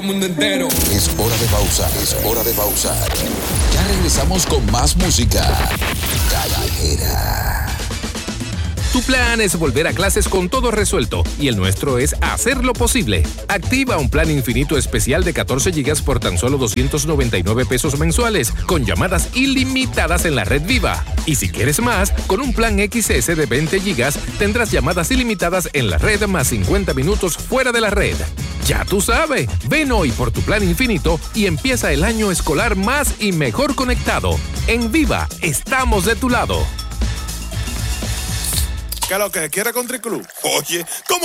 Mundo entero. Es hora de pausar, es hora de pausar. Ya regresamos con más música callejera. Tu plan es volver a clases con todo resuelto y el nuestro es hacerlo posible. Activa un plan infinito especial de 14 GB por tan solo $299 mensuales, con llamadas ilimitadas en la red Viva. Y si quieres más, con un plan XS de 20 GB tendrás llamadas ilimitadas en la red más 50 minutos fuera de la red. Ya tú sabes, ven hoy por tu plan infinito y empieza el año escolar más y mejor conectado. En Viva, estamos de tu lado. ¿Qué es lo que quiere Country Club? Oye, ¿cómo